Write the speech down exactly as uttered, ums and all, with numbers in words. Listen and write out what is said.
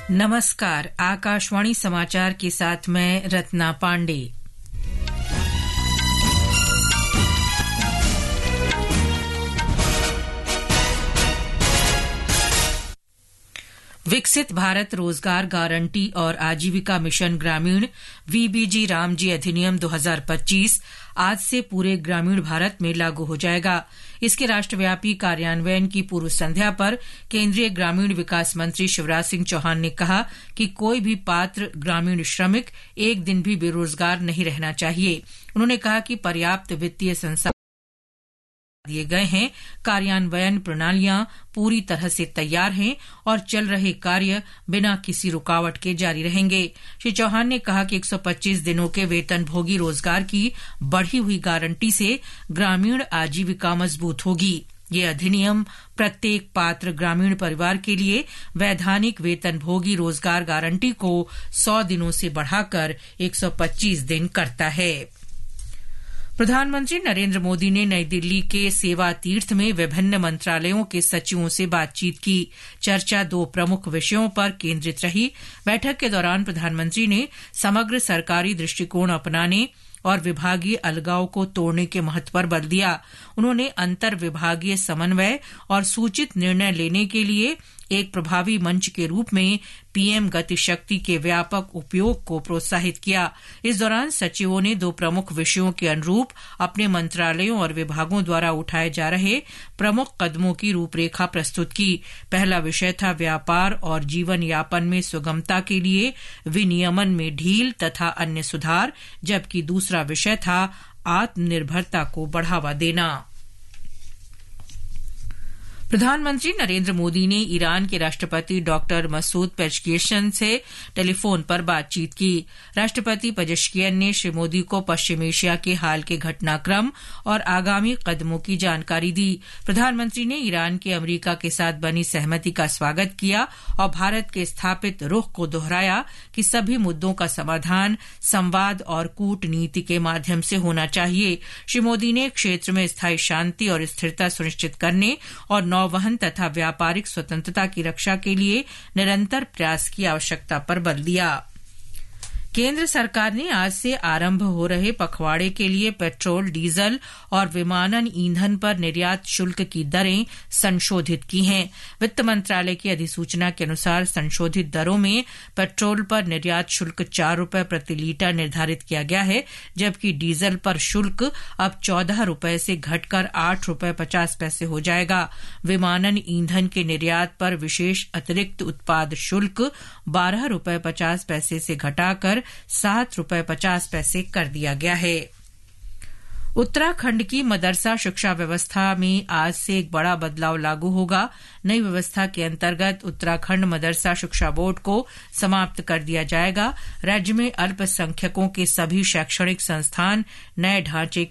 नमस्कार, आकाशवाणी समाचार के साथ मैं रत्ना पांडे। विकसित भारत रोजगार गारंटी और आजीविका मिशन ग्रामीण वीबीजी रामजी अधिनियम दो हज़ार पच्चीस आज से पूरे ग्रामीण भारत में लागू हो जाएगा। इसके राष्ट्रव्यापी कार्यान्वयन की पूर्व संध्या पर केंद्रीय ग्रामीण विकास मंत्री शिवराज सिंह चौहान ने कहा कि कोई भी पात्र ग्रामीण श्रमिक एक दिन भी बेरोजगार नहीं रहना चाहिए। उन्होंने कहा कि पर्याप्त वित्तीय संसाधन दिए गए हैं, कार्यान्वयन प्रणालियां पूरी तरह से तैयार हैं और चल रहे कार्य बिना किसी रुकावट के जारी रहेंगे। श्री चौहान ने कहा कि एक सौ पच्चीस दिनों के वेतनभोगी रोजगार की बढ़ी हुई गारंटी से ग्रामीण आजीविका मजबूत होगी। ये अधिनियम प्रत्येक पात्र ग्रामीण परिवार के लिए वैधानिक वेतनभोगी रोजगार गारंटी को सौ दिनों से बढ़ाकर एक सौ पच्चीस दिन करता है। प्रधानमंत्री नरेंद्र मोदी ने नई दिल्ली के सेवा तीर्थ में विभिन्न मंत्रालयों के सचिवों से बातचीत की। चर्चा दो प्रमुख विषयों पर केंद्रित रही। बैठक के दौरान प्रधानमंत्री ने समग्र सरकारी दृष्टिकोण अपनाने और विभागीय अलगाव को तोड़ने के महत्व पर बल दिया। उन्होंने अंतर विभागीय समन्वय और सूचित निर्णय लेने के लिए एक प्रभावी मंच के रूप में पीएम गति शक्ति के व्यापक उपयोग को प्रोत्साहित किया। इस दौरान सचिवों ने दो प्रमुख विषयों के अनुरूप अपने मंत्रालयों और विभागों द्वारा उठाए जा रहे प्रमुख कदमों की रूपरेखा प्रस्तुत की। पहला विषय था व्यापार और जीवन यापन में सुगमता के लिए विनियमन में ढील तथा अन्य सुधार, जबकि दूसरा विषय था आत्मनिर्भरता को बढ़ावा देना। प्रधानमंत्री नरेंद्र मोदी ने ईरान के राष्ट्रपति डॉक्टर मसूद पेज़ेश्कियान से टेलीफोन पर बातचीत की। राष्ट्रपति पेज़ेश्कियान ने श्री मोदी को पश्चिम एशिया के हाल के घटनाक्रम और आगामी कदमों की जानकारी दी। प्रधानमंत्री ने ईरान के अमेरिका के साथ बनी सहमति का स्वागत किया और भारत के स्थापित रुख को दोहराया कि सभी मुद्दों का समाधान संवाद और कूटनीति के माध्यम से होना चाहिए। श्री मोदी ने क्षेत्र में स्थायी शांति और स्थिरता सुनिश्चित करने और नौवहन तथा व्यापारिक स्वतंत्रता की रक्षा के लिए निरंतर प्रयास की आवश्यकता पर बल दिया। केंद्र सरकार ने आज से आरंभ हो रहे पखवाड़े के लिए पेट्रोल, डीजल और विमानन ईंधन पर निर्यात शुल्क की दरें संशोधित की हैं। वित्त मंत्रालय की अधिसूचना के अनुसार संशोधित दरों में पेट्रोल पर निर्यात शुल्क चार रुपये प्रति लीटर निर्धारित किया गया है, जबकि डीजल पर शुल्क अब चौदह रुपये से घटकर आठ रुपये पचास पैसे हो जाएगा। विमानन ईंधन के निर्यात पर विशेष अतिरिक्त उत्पाद शुल्क बारह रुपये पचास पैसे से घटाकर सात रुपये पचास पैसे कर दिया गया है। उत्तराखंड की मदरसा शिक्षा व्यवस्था में आज से एक बड़ा बदलाव लागू होगा। नई व्यवस्था के अंतर्गत उत्तराखंड मदरसा शिक्षा बोर्ड को समाप्त कर दिया जाएगा। राज्य में अल्पसंख्यकों के सभी शैक्षणिक संस्थान नए ढांचे